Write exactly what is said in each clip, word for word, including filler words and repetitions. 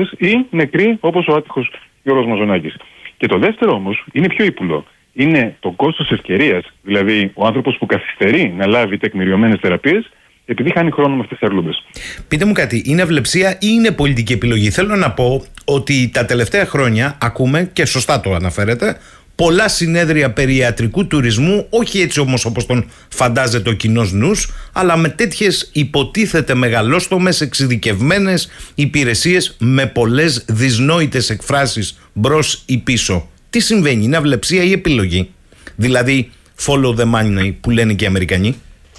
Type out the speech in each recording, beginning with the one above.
φορές ή νεκροί όπως ο άτυχος Γιώργος Μαζονάκης. Και το δεύτερο όμως είναι πιο ύπουλο. Είναι το κόστος ευκαιρίας. Δηλαδή ο άνθρωπος που καθυστερεί να λάβει τεκμηριωμένες θεραπείες επειδή χάνει χρόνο με αυτές τις αρλούμπες. Πείτε μου κάτι, είναι αυλεψία ή είναι πολιτική επιλογή? Θέλω να πω ότι τα τελευταία χρόνια ακούμε, και σωστά το αναφέρετε, πολλά συνέδρια περί ιατρικού τουρισμού, όχι έτσι όμως όπως τον φαντάζεται ο κοινός νους, αλλά με τέτοιες υποτίθεται μεγαλόστομες εξειδικευμένες υπηρεσίες με πολλές δυσνόητες εκφράσεις μπρος ή πίσω. Τι συμβαίνει, είναι αυλεψία ή επιλογή? Δηλαδή follow the money που λένε και οι Αμερικανοί.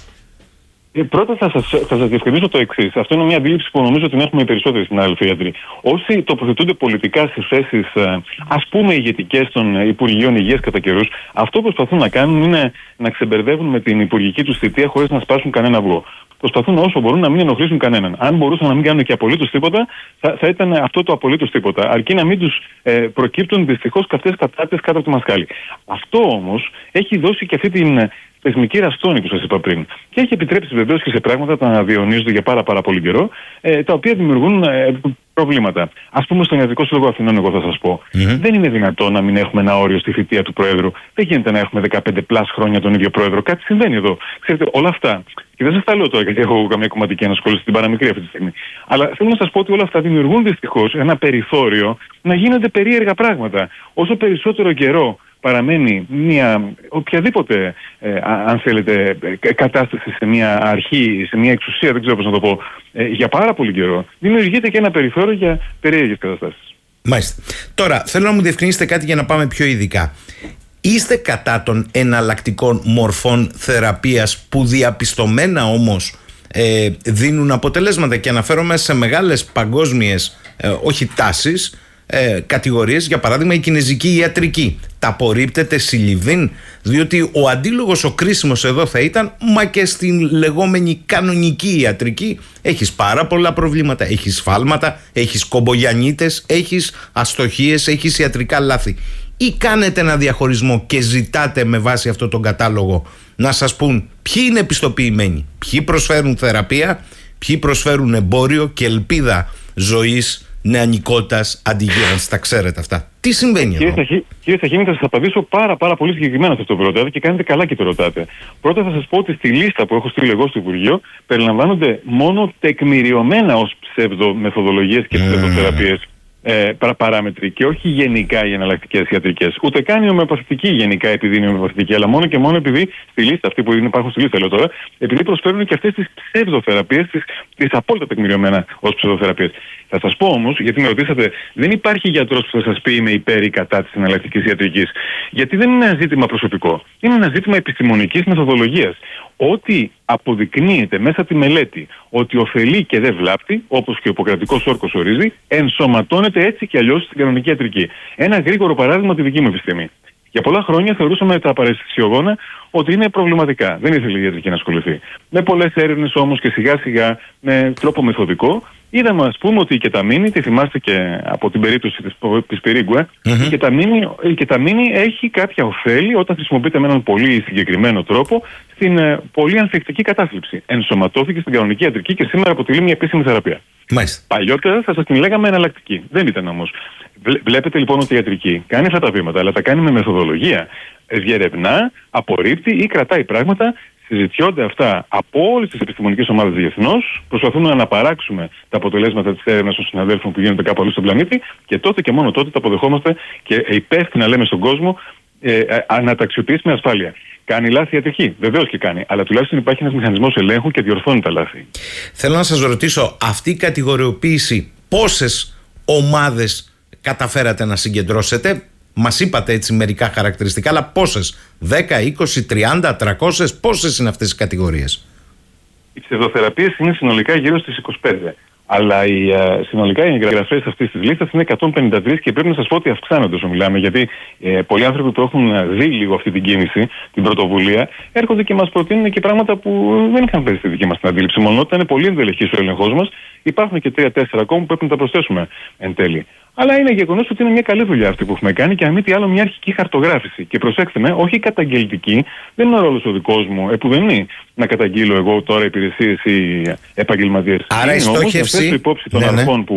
Ε, πρώτα θα σας, θα σας διευκρινίσω το εξής. Αυτό είναι μια αντίληψη που νομίζω ότι έχουμε οι περισσότεροι συνάδελφοι γιατροί. Όσοι τοποθετούνται πολιτικά σε θέσεις, ας πούμε, ηγετικές των Υπουργείων Υγείας κατά καιρούς, αυτό που προσπαθούν να κάνουν είναι να ξεμπερδεύουν με την υπουργική τους θητεία χωρίς να σπάσουν κανένα αυγό. Προσπαθούν όσο μπορούν να μην ενοχλήσουν κανέναν. Αν μπορούσαν να μην κάνουν και απολύτως τίποτα, θα, θα ήταν αυτό το απολύτως τίποτα. Αρκεί να μην τους ε, προκύπτουν δυστυχώς καυτές κατάτες κάτω από το μασκάλι. Αυτό όμως έχει δώσει και αυτή την θεσμική ραστόνη που σας είπα πριν. Και έχει επιτρέψει βεβαίως και σε πράγματα να διαιωνίζονται για πάρα, πάρα πολύ καιρό, ε, τα οποία δημιουργούν ε, προβλήματα. Ας πούμε, στον Ιατρικό Σύλλογο Αθηνών, εγώ θα σας πω, mm-hmm. δεν είναι δυνατόν να μην έχουμε ένα όριο στη θητεία του Προέδρου. Δεν γίνεται να έχουμε δεκαπέντε πλάς χρόνια τον ίδιο Πρόεδρο. Κάτι συμβαίνει εδώ. Ξέρετε, όλα αυτά. Και δεν σας τα λέω τώρα γιατί έχω καμία κομματική ανασχόληση στην παραμικρή αυτή τη στιγμή. Αλλά θέλω να σας πω ότι όλα αυτά δημιουργούν δυστυχώς ένα περιθώριο να γίνονται περίεργα πράγματα. Όσο περισσότερο καιρό παραμένει μια οποιαδήποτε, ε, αν θέλετε, κατάσταση σε μια αρχή, σε μια εξουσία, δεν ξέρω πώς να το πω, ε, για πάρα πολύ καιρό, δημιουργείται και ένα περιθώριο για περίεργες καταστάσεις. Μάλιστα. Τώρα, θέλω να μου διευκρινίσετε κάτι για να πάμε πιο ειδικά. Είστε κατά των εναλλακτικών μορφών θεραπείας που διαπιστωμένα όμως ε, δίνουν αποτελέσματα, και αναφέρομαι σε μεγάλες παγκόσμιες, ε, όχι τάσεις, Ε, κατηγορίες, για παράδειγμα η κινεζική ιατρική? Τα απορρίπτεται συλληβδήν? Διότι ο αντίλογος, ο κρίσιμος εδώ θα ήταν, μα και στην λεγόμενη κανονική ιατρική έχεις πάρα πολλά προβλήματα, έχεις σφάλματα, έχεις κομπογιανίτες, έχεις αστοχίες, έχεις ιατρικά λάθη. Ή κάνετε ένα διαχωρισμό και ζητάτε με βάση αυτό τον κατάλογο να σας πούν ποιοι είναι επιστοποιημένοι, ποιοι προσφέρουν θεραπεία, ποιοι προσφέρουν εμπόριο και ελπίδα ζωής, νεανικότητας, αντιγύρανσης? Τα ξέρετε αυτά. Τι συμβαίνει κύριε εδώ? Σταχή, κύριε Σταχίνη, θα σας απαντήσω πάρα, πάρα πολύ συγκεκριμένα σε αυτό που ρωτάτε και κάνετε καλά και το ρωτάτε. Πρώτα θα σας πω ότι στη λίστα που έχω στείλει εγώ στο Υπουργείο περιλαμβάνονται μόνο τεκμηριωμένα ως ψευδομεθοδολογίες και mm. ψευδοθεραπείες ε, παρα, παράμετροι και όχι γενικά οι εναλλακτικές ιατρικές. Ούτε καν η ομοιοπαθητική γενικά επειδή είναι ομοιοπαθητική, αλλά μόνο και μόνο επειδή στη λίστα, αυτή που υπάρχουν στη λίστα, λέω τώρα, επειδή προσφέρουν και αυτές τις ψευδοθεραπείες, τις, τις απόλυτα τεκμηριωμένα ως ψευδοθεραπείες. Θα σας πω όμως, γιατί με ρωτήσατε, δεν υπάρχει γιατρός που θα σας πει είμαι υπέρ ή κατά της εναλλακτικής ιατρικής. Γιατί δεν είναι ένα ζήτημα προσωπικό. Είναι ένα ζήτημα επιστημονικής μεθοδολογίας. Ό,τι αποδεικνύεται μέσα από τη μελέτη ότι ωφελεί και δεν βλάπτει, όπως και ο Ιπποκρατικός όρκος ορίζει, ενσωματώνεται έτσι και αλλιώς στην κανονική ιατρική. Ένα γρήγορο παράδειγμα τη δική μου επιστήμη. Για πολλά χρόνια θεωρούσαμε τα παραισθησιογόνα ότι είναι προβληματικά. Δεν ήθελε η ιατρική να ασχοληθεί. Με πολλές έρευνες όμως και σιγά σιγά με τρόπο μεθοδικό είδαμε, ας πούμε, ότι η κεταμίνη, τη θυμάστε και από την περίπτωση της, της Πυρίγκουε, mm-hmm. η, κεταμίνη, η κεταμίνη έχει κάποια ωφέλη όταν χρησιμοποιείται με έναν πολύ συγκεκριμένο τρόπο στην ε, πολύ ανθεκτική κατάθλιψη. Ενσωματώθηκε στην κανονική ιατρική και σήμερα αποτελεί μια επίσημη θεραπεία. Μάλιστα. Παλιότερα θα σας την λέγαμε εναλλακτική. Δεν ήταν όμως. Βλέπετε λοιπόν ότι η ιατρική κάνει αυτά τα βήματα, αλλά τα κάνει με μεθοδολογία. Διερευνά, απορρίπτει ή κρατάει πράγματα. Συζητιόνται αυτά από όλες τις επιστημονικές ομάδες διεθνώς. Προσπαθούμε να αναπαράξουμε τα αποτελέσματα της έρευνας των συναδέλφων που γίνονται κάπου αλλού στον πλανήτη και τότε και μόνο τότε τα αποδεχόμαστε και υπεύθυνα λέμε στον κόσμο ε, ε, αναταξιοποιήσει με ασφάλεια. Κάνει λάθη ιατρική, βεβαίως και κάνει, αλλά τουλάχιστον υπάρχει ένας μηχανισμός ελέγχου και διορθώνει τα λάθη. Θέλω να σας ρωτήσω, αυτή η κατηγοριοποίηση πόσες ομάδες καταφέρατε να συγκεντρώσετε? Μας είπατε έτσι μερικά χαρακτηριστικά, αλλά πόσες? δέκα, είκοσι, τριάντα, τριακόσιες, πόσες είναι αυτές οι κατηγορίες? Οι ψευδοθεραπείες είναι συνολικά γύρω στις είκοσι πέντε. Αλλά οι, uh, συνολικά οι εγγραφές αυτής της λίστας είναι εκατόν πενήντα τρία και πρέπει να σας πω ότι αυξάνονται όσο μιλάμε. Γιατί ε, πολλοί άνθρωποι που έχουν δει λίγο αυτή την κίνηση, την πρωτοβουλία, έρχονται και μας προτείνουν και πράγματα που δεν είχαν πέσει στη δική μας την αντίληψη. Μόνο όταν είναι πολύ ενδελεχής ο έλεγχός μας, υπάρχουν και τρία τέσσερα ακόμα που πρέπει να τα προσθέσουμε εν τέλει. Αλλά είναι γεγονός ότι είναι μια καλή δουλειά αυτή που έχουμε κάνει και αν μη τι άλλο μια αρχική χαρτογράφηση. Και προσέξτε με, όχι καταγγελτική, δεν είναι ο ρόλος ο δικός μου, επουδενή να καταγγείλω εγώ τώρα υπηρεσίες ή επαγγελματίες. Άρα η στόχευση. Να θέσω υπόψη των ναι, αρχών ναι. που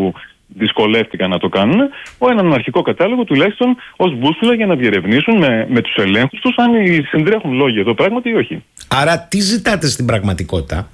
δυσκολεύτηκαν να το κάνουν, ο έναν αρχικό κατάλογο τουλάχιστον ως μπούσουλα για να διερευνήσουν με, με τους ελέγχους τους αν συντρέχουν λόγια εδώ πράγματι ή όχι. Άρα τι ζητάτε στην πραγματικότητα?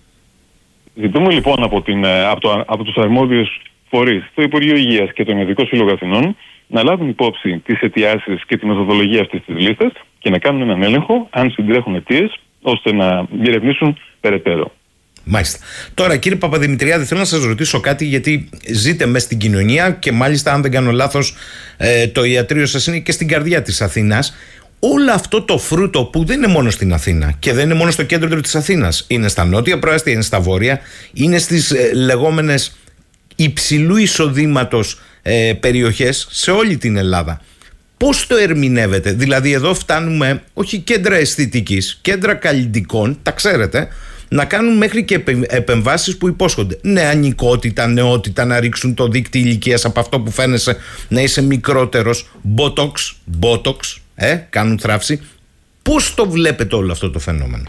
Ζητούμε λοιπόν από, την, από, το, από τους αρμόδιους φορείς, το Υπουργείο Υγείας και τον Ειδικό Σύλλογο Αθηνών, να λάβουν υπόψη τις αιτιάσεις και τη μεθοδολογία αυτής της λίστας και να κάνουν έναν έλεγχο αν συντρέχουν αιτίες, ώστε να διερευνήσουν περαιτέρω. Μάλιστα. Τώρα, κύριε Παπαδημητριάδη, θέλω να σας ρωτήσω κάτι, γιατί ζείτε μες στην κοινωνία και μάλιστα, αν δεν κάνω λάθος, ε, το ιατρείο σας είναι και στην καρδιά της Αθήνας. Όλο αυτό το φρούτο που δεν είναι μόνο στην Αθήνα και δεν είναι μόνο στο κέντρο της Αθήνας, είναι στα νότια προάστια, είναι στα βόρεια, είναι στις ε, λεγόμενες υψηλού εισοδήματος ε, περιοχές σε όλη την Ελλάδα. Πώς το ερμηνεύετε? Δηλαδή εδώ φτάνουμε όχι κέντρα αισθητικής, κέντρα καλλιτικών, τα ξέρετε, να κάνουν μέχρι και επεμβάσεις που υπόσχονται νεανικότητα, νεότητα, να ρίξουν το δίκτυο ηλικίας από αυτό που φαίνεσαι να είσαι μικρότερος, botox, botox, ε, κάνουν θράψη. Πώς το βλέπετε όλο αυτό το φαινόμενο?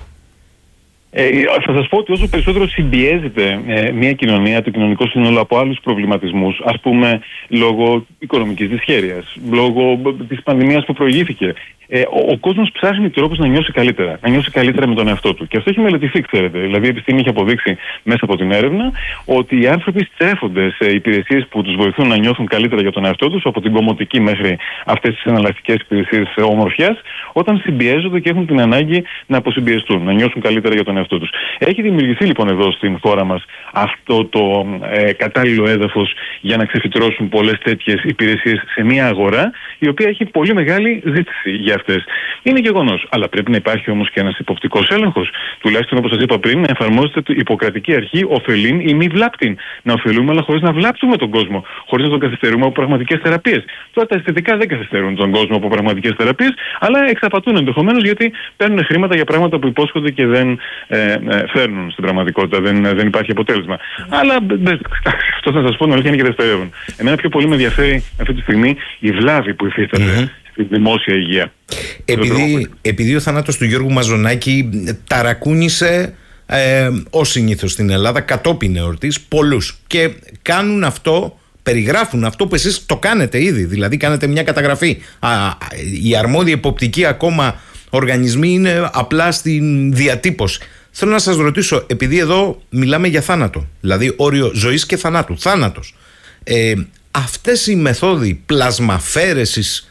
Ε, θα σας πω ότι όσο περισσότερο συμπιέζεται ε, μια κοινωνία, το κοινωνικό σύνολο από άλλους προβληματισμούς, ας πούμε λόγω οικονομικής δυσχέρειας, λόγω της πανδημίας που προηγήθηκε, ε, ο, ο κόσμος ψάχνει τρόπους να νιώσει καλύτερα, να νιώσει καλύτερα με τον εαυτό του. Και αυτό έχει μελετηθεί, ξέρετε. Δηλαδή η επιστήμη έχει αποδείξει μέσα από την έρευνα ότι οι άνθρωποι στρέφονται σε υπηρεσίες που τους βοηθούν να νιώθουν καλύτερα για τον εαυτό τους, από την κομμωτική μέχρι αυτές τις εναλλακτικές υπηρεσίες ομορφιάς, όταν συμπιέζονται και έχουν την ανάγκη να αποσυμπιεστούν, να νιώσουν καλύτερα για τον εαυτό τους. Έχει δημιουργηθεί λοιπόν εδώ στην χώρα μας αυτό το ε, κατάλληλο έδαφος για να ξεφυτρώσουν πολλές τέτοιες υπηρεσίες σε μια αγορά η οποία έχει πολύ μεγάλη ζήτηση για αυτές. Είναι γεγονός. Αλλά πρέπει να υπάρχει όμως και ένας υποπτικός έλεγχος. Τουλάχιστον, όπως σας είπα πριν, να εφαρμόζεται η υποκρατική αρχή ωφελήν ή μη βλάπτην. Να ωφελούμε, αλλά χωρίς να βλάπτουμε τον κόσμο, χωρίς να τον καθυστερούμε από πραγματικές θεραπείες. Τώρα τα αισθητικά δεν καθυστερούν τον κόσμο από πραγματικές θεραπείες, αλλά εξαπατούν ενδεχομένως γιατί παίρνουν χρήματα για πράγματα που υπόσχονται και δεν ε, ε, φέρνουν στην πραγματικότητα. Δεν, δεν υπάρχει αποτέλεσμα. Mm. Αλλά αυτό θα σας πω, νωρίτερα είναι και δευτερεύον. Εμένα πιο πολύ με ενδιαφέρει αυτή τη στιγμή η βλάβη που υφίσταται. Mm-hmm. Στη δημόσια υγεία. Επειδή, επειδή ο θάνατος του Γιώργου Μαζονάκη ταρακούνησε ε, ως συνήθως στην Ελλάδα κατόπιν εορτής πολλούς και κάνουν αυτό, περιγράφουν αυτό που εσείς το κάνετε ήδη, δηλαδή κάνετε μια καταγραφή. Α, οι αρμόδιοι εποπτικοί ακόμα οργανισμοί είναι απλά στην διατύπωση. Θέλω να σας ρωτήσω, επειδή εδώ μιλάμε για θάνατο, δηλαδή όριο ζωής και θανάτου, θάνατος, ε, αυτές οι μεθόδοι πλασμαφέρεσης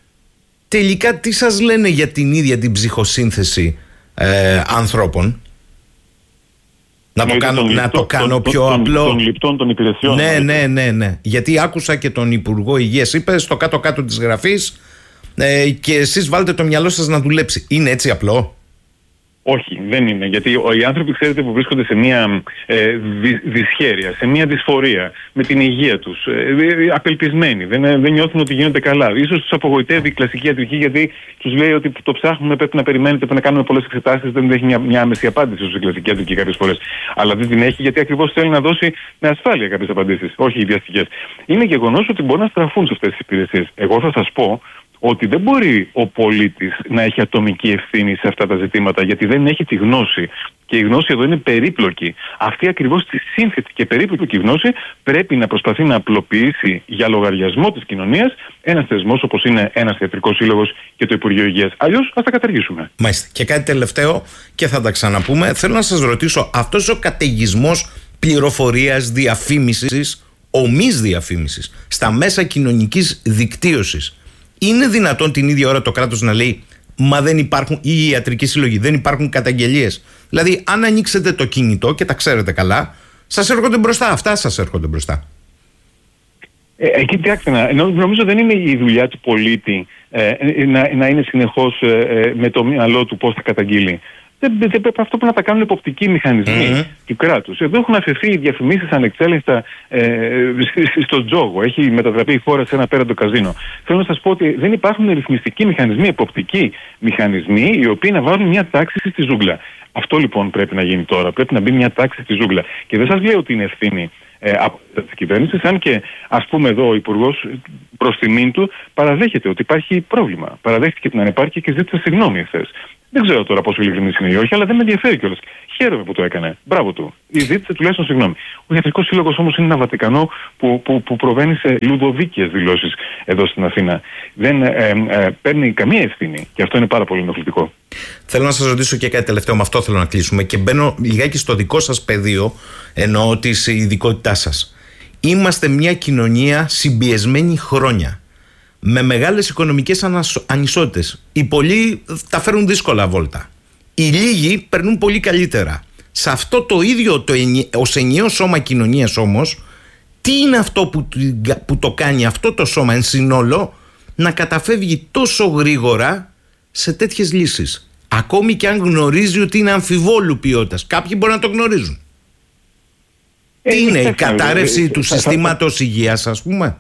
τελικά τι σας λένε για την ίδια την ψυχοσύνθεση ε, ανθρώπων? Να το κάνω, τον, να το τον, κάνω τον, πιο τον, απλό. Των λιπτών των υπηρεσιών. Ναι, ναι, ναι, ναι. Γιατί άκουσα και τον Υπουργό Υγείας, είπε στο κάτω-κάτω της γραφής ε, και εσείς βάλτε το μυαλό σας να δουλέψει. Είναι έτσι απλό? Όχι, δεν είναι. Γιατί οι άνθρωποι, ξέρετε, που βρίσκονται σε μια ε, δυ, δυσχέρεια, σε μια δυσφορία με την υγεία τους, ε, απελπισμένοι, δεν, δεν νιώθουν ότι γίνονται καλά. Ίσως τους απογοητεύει η κλασική ιατρική, γιατί τους λέει ότι το ψάχνουμε, πρέπει να περιμένετε, πρέπει να κάνουμε πολλές εξετάσεις, δεν έχει μια, μια άμεση απάντηση ίσως η κλασική ιατρική κάποιες φορές. Αλλά δεν την έχει γιατί ακριβώς θέλει να δώσει με ασφάλεια κάποιες απαντήσεις, όχι οι βιαστικές. Είναι γεγονός ότι μπορεί να στραφούν σε αυτές τις υπηρεσίες. Εγώ θα σας πω ότι δεν μπορεί ο πολίτης να έχει ατομική ευθύνη σε αυτά τα ζητήματα, γιατί δεν έχει τη γνώση. Και η γνώση εδώ είναι περίπλοκη. Αυτή ακριβώς τη σύνθετη και περίπλοκη γνώση πρέπει να προσπαθεί να απλοποιήσει για λογαριασμό της κοινωνίας ένας θεσμός όπως είναι ένας ιατρικός σύλλογος και το Υπουργείο Υγείας. Αλλιώς ας τα καταργήσουμε. Μάλιστα. Και κάτι τελευταίο και θα τα ξαναπούμε. Θέλω να σας ρωτήσω, αυτός ο καταιγισμός πληροφορίας, διαφήμισης, ομής διαφήμισης στα μέσα κοινωνικής δικτύωσης, είναι δυνατόν την ίδια ώρα το κράτος να λέει μα δεν υπάρχουν, ή οι ιατρικοί σύλλογοι, δεν υπάρχουν καταγγελίες? Δηλαδή, αν ανοίξετε το κινητό και τα ξέρετε καλά, σας έρχονται μπροστά. Αυτά σας έρχονται μπροστά. Ε, εκεί κοιτάξτε, νομίζω δεν είναι η δουλειά του πολίτη ε, να, να είναι συνεχώς ε, με το μυαλό του πώς θα καταγγείλει. Δεν, δεν πρέπει, αυτό που να τα κάνουν εποπτικοί μηχανισμοί mm-hmm. του κράτους. Εδώ έχουν αφαιθεί οι διαφημίσεις ανεξέλεγκτα ε, στο τζόγο. Έχει μετατραπεί η χώρα σε ένα πέραντο καζίνο. Θέλω να σας πω ότι δεν υπάρχουν ρυθμιστικοί μηχανισμοί, εποπτικοί μηχανισμοί, οι οποίοι να βάλουν μια τάξη στη ζούγκλα. Αυτό λοιπόν πρέπει να γίνει τώρα. Πρέπει να μπει μια τάξη στη ζούγκλα. Και δεν σας λέω ότι είναι ευθύνη ε, από της κυβέρνησης, αν και ας πούμε εδώ ο Υπουργός προς τιμήν του παραδέχεται ότι υπάρχει πρόβλημα. Παραδέχτηκε την ανεπάρκεια και ζήτησε συγγνώμη εχθές. Δεν ξέρω τώρα πόσο ειλικρινής είναι ή όχι, αλλά δεν με ενδιαφέρει κιόλας. Χαίρομαι που το έκανε. Μπράβο του. Ζήτησε τουλάχιστον συγγνώμη. Ο Ιατρικός Σύλλογος όμως είναι ένα Βατικανό που, που, που προβαίνει σε λουδοβίκιες δηλώσεις εδώ στην Αθήνα. Δεν ε, ε, παίρνει καμία ευθύνη και αυτό είναι πάρα πολύ ενοχλητικό. Θέλω να σας ρωτήσω και κάτι τελευταίο, με αυτό θέλω να κλείσουμε και μπαίνω λιγάκι στο δικό σας πεδίο, εννοώ της ειδικότητάς σας. Είμαστε μια κοινωνία συμπιεσμένη χρόνια, με μεγάλες οικονομικές ανισότητες. Οι πολλοί τα φέρουν δύσκολα βόλτα. Οι λίγοι περνούν πολύ καλύτερα. Σε αυτό το ίδιο το ενι... ως ενιαίο σώμα κοινωνίας όμως, τι είναι αυτό που, που το κάνει αυτό το σώμα εν συνόλο να καταφεύγει τόσο γρήγορα σε τέτοιες λύσεις, ακόμη και αν γνωρίζει ότι είναι αμφιβόλου ποιότητας? Κάποιοι μπορεί να το γνωρίζουν. Ε, τι είναι η κατάρρευση ε, του θα, συστήματος θα, υγείας, ας πούμε?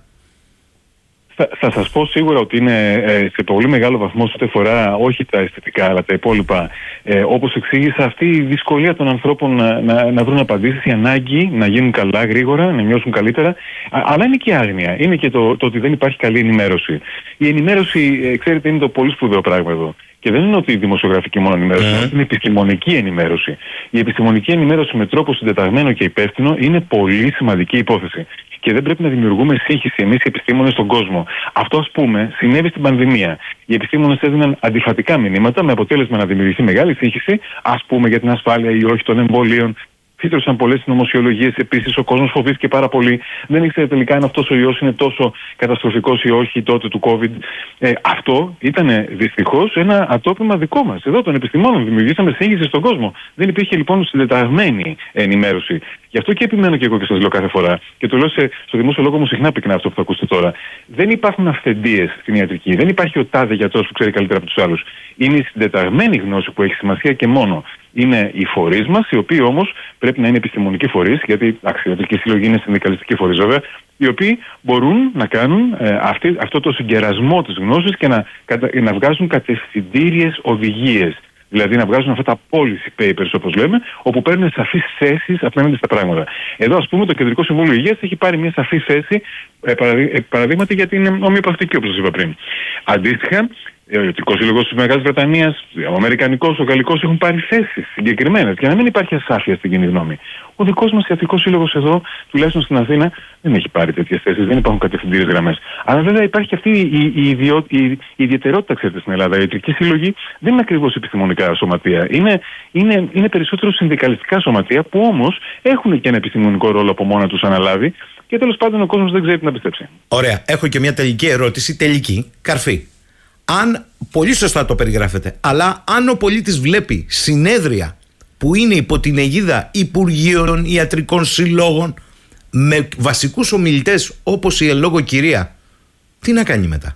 Θα, θα σας πω σίγουρα ότι είναι ε, σε πολύ μεγάλο βαθμό σε ό,τι αφορά όχι τα αισθητικά αλλά τα υπόλοιπα, ε, όπως εξήγησα, αυτή η δυσκολία των ανθρώπων να, να, να βρουν απαντήσεις, η ανάγκη να γίνουν καλά γρήγορα, να νιώσουν καλύτερα, α, αλλά είναι και η άγνοια, είναι και το, το ότι δεν υπάρχει καλή ενημέρωση. Η ενημέρωση, ε, ξέρετε, είναι το πολύ σπουδαίο πράγμα εδώ. Και δεν είναι ότι η δημοσιογραφική μόνο ενημέρωση, mm. είναι η επιστημονική ενημέρωση. Η επιστημονική ενημέρωση με τρόπο συντεταγμένο και υπεύθυνο είναι πολύ σημαντική υπόθεση. Και δεν πρέπει να δημιουργούμε σύγχυση εμείς οι επιστήμονες στον κόσμο. Αυτό, ας πούμε, συνέβη στην πανδημία. Οι επιστήμονες έδιναν αντιφατικά μηνύματα με αποτέλεσμα να δημιουργηθεί μεγάλη σύγχυση, ας πούμε, για την ασφάλεια ή όχι των εμβολίων. Φύτρωσαν πολλές συνωμοσιολογίες επίσης, ο κόσμος φοβήθηκε πάρα πολύ. Δεν ήξερε τελικά αν αυτός ο ιός είναι τόσο καταστροφικός ή όχι τότε του COVID. Ε, αυτό ήταν δυστυχώς ένα ατόπιμα δικό μας. Εδώ των επιστημόνων δημιουργήσαμε σύγχυση στον κόσμο. Δεν υπήρχε λοιπόν συντεταγμένη ενημέρωση. Γι' αυτό και επιμένω και εγώ και σας λέω κάθε φορά, και το λέω σε, στο δημόσιο λόγο μου συχνά πυκνά αυτό που θα ακούσετε τώρα. Δεν υπάρχουν αυθεντίες στην ιατρική. Δεν υπάρχει ο τάδε γιατρός που ξέρει καλύτερα από τους άλλους. Είναι η συντεταγμένη γνώση που έχει σημασία και μόνο. Είναι οι φορείς μας, οι οποίοι όμως πρέπει να είναι επιστημονικοί φορείς, γιατί η ιατρική συλλογή είναι συνδικαλιστική φορείς βέβαια, οι οποίοι μπορούν να κάνουν ε, αυτή, αυτό το συγκερασμό της γνώσης και να, να βγάζουν κατευθυντήριες οδηγίες. Δηλαδή να βγάζουν αυτά τα policy papers, όπως λέμε, όπου παίρνουν σαφείς θέσεις απέναντι στα πράγματα. Εδώ, ας πούμε, το Κεντρικό Συμβούλιο Υγείας έχει πάρει μια σαφή θέση, ε, παραδείγματι, παραδείγματι για την ομοιοπαθητική, όπως σας είπα πριν. Αντίστοιχα, ο Ιατρικός Σύλλογος της Μεγάλης Βρετανίας, ο Αμερικανικός, ο Γαλλικός έχουν πάρει θέσεις συγκεκριμένες για να μην υπάρχει ασάφεια στην κοινή γνώμη. Ο δικός μας Ιατρικός Σύλλογος εδώ, τουλάχιστον στην Αθήνα, δεν έχει πάρει τέτοιες θέσεις, δεν υπάρχουν κατευθυντήριες γραμμές. Αλλά βέβαια υπάρχει αυτή η, η, ιδιω, η, η ιδιαιτερότητα, ξέρετε, στην Ελλάδα. Οι ιατρικοί σύλλογοι δεν είναι ακριβώς επιστημονικά σωματεία. Είναι, είναι, είναι περισσότερο συνδικαλιστικά σωματεία που όμως έχουν και ένα επιστημονικό ρόλο από μόνα τους αναλάβει και τέλος πάντων ο κόσμος δεν ξέρει τι να πιστέψει. Ωραία. Έχω και μια τελική ερώτηση, τελική, καρφή. Αν, πολύ σωστά το περιγράφετε, αλλά αν ο πολίτης βλέπει συνέδρια που είναι υπό την αιγίδα Υπουργείων, Ιατρικών Συλλόγων, με βασικούς ομιλητές όπως η εν λόγω κυρία, τι να κάνει μετά?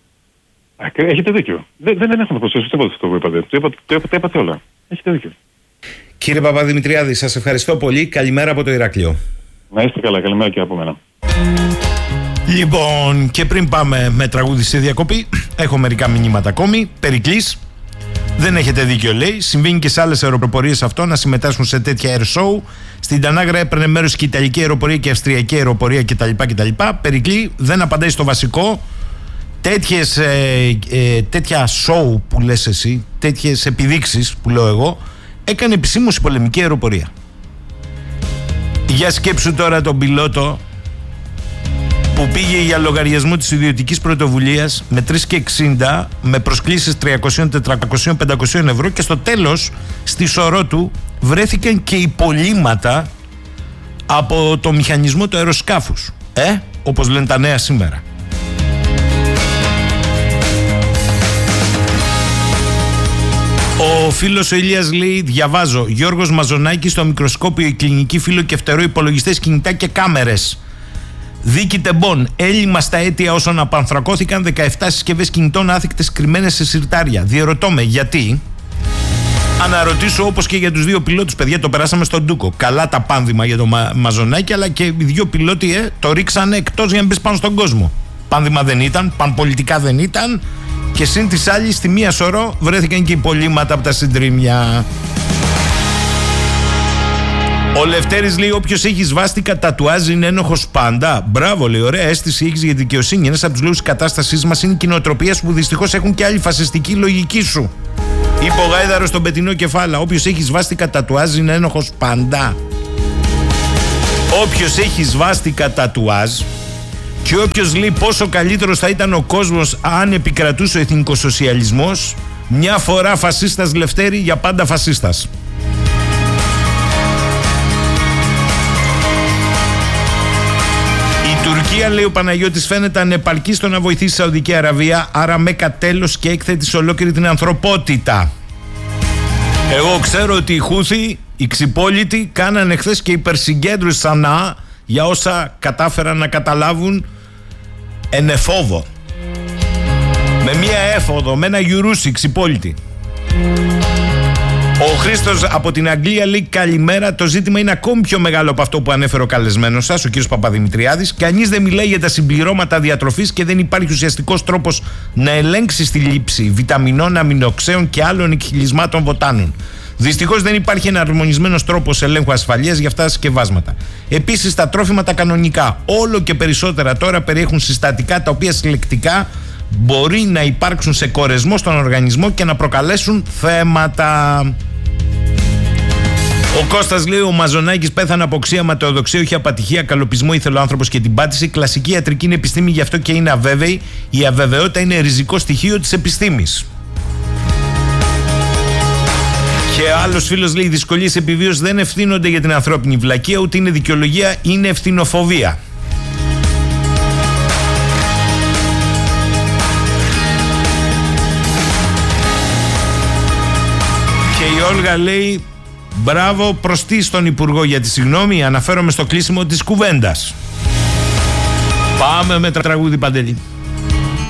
Έχετε δίκιο. Δεν, δεν έχω να προσθέσω τίποτα αυτό που είπατε. Το είπατε, το είπατε, το είπατε όλα. Έχετε δίκιο. Κύριε Παπαδημητριάδη, σας ευχαριστώ πολύ. Καλημέρα από το Ηράκλειο. Να είστε καλά. Καλημέρα και από μένα. Λοιπόν, και πριν πάμε με τραγούδι σε διακοπή, έχω μερικά μηνύματα ακόμη. Περικλής, δεν έχετε δίκιο, λέει. Συμβαίνει και σε άλλες αεροπορίες αυτό να συμμετάσχουν σε τέτοια air show. Στην Τανάγρα έπαιρνε μέρος και η Ιταλική αεροπορία και η Αυστριακή αεροπορία κτλ. κτλ. Περικλή, δεν απαντάει στο βασικό. Τέτοιες, ε, ε, τέτοια show που λες εσύ, τέτοιες επιδείξεις που λέω εγώ, έκανε επισήμως η πολεμική αεροπορία. Για σκέψου τώρα τον πιλότο που πήγε για λογαριασμό της ιδιωτικής πρωτοβουλίας με τρία και εξήντα, με προσκλήσεις τριακόσια, τετρακόσια, πεντακόσια ευρώ, και στο τέλος στη σωρό του βρέθηκαν και υπολείμματα από το μηχανισμό του αεροσκάφους, ε, όπως λένε τα νέα σήμερα. Ο φίλος ο Ηλίας λέει, διαβάζω, Γιώργος Μαζονάκης στο μικροσκόπιο, η κλινική φύλλο και φτερό, υπολογιστές, κινητά και κάμερες. Δίκη τεμπών, έλλειμμα στα αίτια όσων απανθρακώθηκαν, δεκαεπτά συσκευές κινητών άθικτες κρυμμένες σε συρτάρια. Διερωτώ με γιατί. Αναρωτήσω, όπως και για τους δύο πιλότους, παιδιά, το περάσαμε στον Ντούκο. Καλά τα πάνδημα για το Μα, Μαζονάκη, αλλά και οι δύο πιλότοι ε, το ρίξανε εκτός για να μπει πάνω στον κόσμο. Πάνδημα δεν ήταν, πανπολιτικά δεν ήταν, και συν της άλλης στη μία σωρό βρέθηκαν και υπολείμματα από τα συντρίμμια. Ο Λευτέρης λέει: όποιος έχει σβάστηκα τατουάζ είναι ένοχος πάντα. Μπράβο, λέει, ωραία αίσθηση έχεις για δικαιοσύνη. Ένας από τους λόγους της κατάστασής μας είναι οι κοινοτροπίες που δυστυχώς έχουν και άλλη φασιστική λογική σου. Είπε ο Γάιδαρος στον πετεινό κεφάλα. Όποιος έχει σβάστηκα τατουάζ είναι ένοχος πάντα. Όποιος έχει σβάστηκα τατουάζ και όποιος λέει πόσο καλύτερος θα ήταν ο κόσμος αν επικρατούσε ο εθνικοσοσιαλισμός, μια φορά φασίστας, Λευτέρη, για πάντα φασίστας. Η Τουρκία, λέει ο Παναγιώτης, φαίνεται ανεπαρκή στο να βοηθήσει τη Σαουδική Αραβία, άρα Μέκα τέλος και έκθετη σε ολόκληρη την ανθρωπότητα. Εγώ ξέρω ότι οι Χούθοι, οι ξυπόλοιτοι, κάνανε χθες και υπερσυγκέντρωση Σανά για όσα κατάφεραν να καταλάβουν εν εφόδο. Με μία έφοδο, με ένα γιουρούσι ξυπόλοιτη. Ο Χρήστος από την Αγγλία λέει: καλημέρα. Το ζήτημα είναι ακόμη πιο μεγάλο από αυτό που ανέφερε ο καλεσμένος σας, ο κύριος Παπαδημητριάδης. Κανείς δεν μιλάει για τα συμπληρώματα διατροφής και δεν υπάρχει ουσιαστικός τρόπος να ελέγξει τη λήψη βιταμινών, αμινοξέων και άλλων εκχυλισμάτων βοτάνων. Δυστυχώς δεν υπάρχει εναρμονισμένος τρόπος ελέγχου ασφαλείας για αυτά τα συσκευάσματα. Επίσης, τα τρόφιμα τα κανονικά, όλο και περισσότερα τώρα, περιέχουν συστατικά τα οποία συλλεκτικά μπορεί να υπάρξουν σε κορεσμό στον οργανισμό και να προκαλέσουν θέματα. Ο Κώστας λέει: ο Μαζονάκης πέθανε από οξία, ματαιοδοξία, όχι απατυχία, καλοπισμό, ήθελε ο άνθρωπος και την πάτηση. Κλασική ιατρική είναι επιστήμη, γι' αυτό και είναι αβέβαιη. Η αβεβαιότητα είναι ριζικό στοιχείο της επιστήμης. Και άλλος φίλος λέει: οι δυσκολίες επιβίωσης δεν ευθύνονται για την ανθρώπινη βλακεία, ούτε είναι δικαιολογία, είναι ευθυνοφοβία. Και η Όλγα λέει: μπράβο, προστί στον Υπουργό για τη συγγνώμη, αναφέρομαι στο κλείσιμο της κουβέντας. Πάμε με τραγούδι, Παντελή.